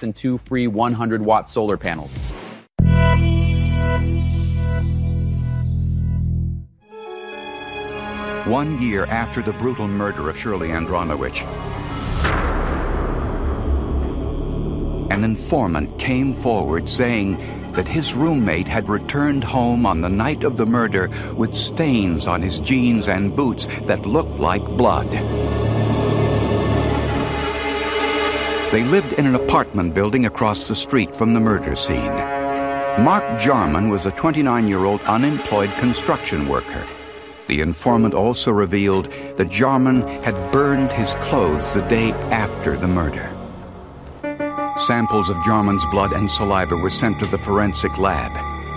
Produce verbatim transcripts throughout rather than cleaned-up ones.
lights and two free one hundred watt solar panels. One year after the brutal murder of Shirley Andronovich, an informant came forward saying that his roommate had returned home on the night of the murder with stains on his jeans and boots that looked like blood. They lived in an apartment building across the street from the murder scene. Mark Jarman was a twenty-nine-year-old unemployed construction worker. The informant also revealed that Jarman had burned his clothes the day after the murder. Samples of Jarman's blood and saliva were sent to the forensic lab.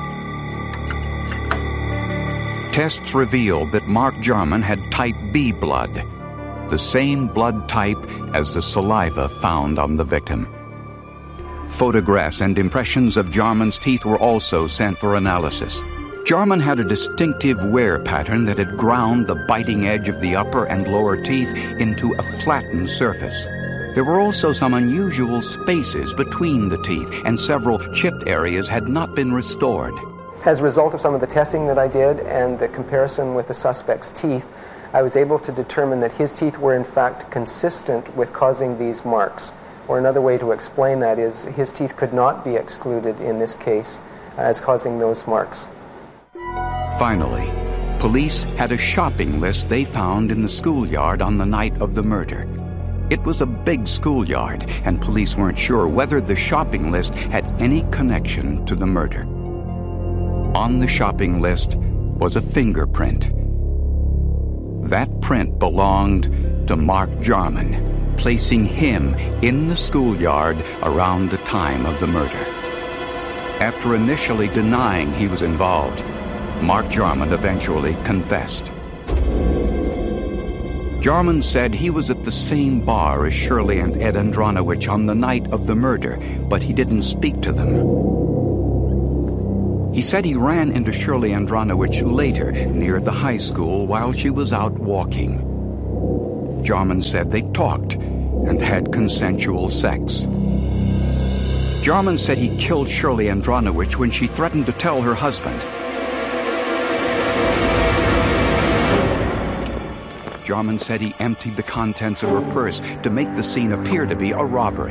Tests revealed that Mark Jarman had type B blood, the same blood type as the saliva found on the victim. Photographs and impressions of Jarman's teeth were also sent for analysis. Jarman had a distinctive wear pattern that had ground the biting edge of the upper and lower teeth into a flattened surface. There were also some unusual spaces between the teeth, and several chipped areas had not been restored. As a result of some of the testing that I did and the comparison with the suspect's teeth, I was able to determine that his teeth were in fact consistent with causing these marks. Or another way to explain that is his teeth could not be excluded in this case as causing those marks. Finally, police had a shopping list they found in the schoolyard on the night of the murder. It was a big schoolyard, and police weren't sure whether the shopping list had any connection to the murder. On the shopping list was a fingerprint. That print belonged to Mark Jarman, placing him in the schoolyard around the time of the murder. After initially denying he was involved, Mark Jarman eventually confessed. Jarman said he was at the same bar as Shirley and Ed Andronovich on the night of the murder, but he didn't speak to them. He said he ran into Shirley Andronovich later near the high school while she was out walking. Jarman said they talked and had consensual sex. Jarman said he killed Shirley Andronovich when she threatened to tell her husband. Jarman said he emptied the contents of her purse to make the scene appear to be a robbery.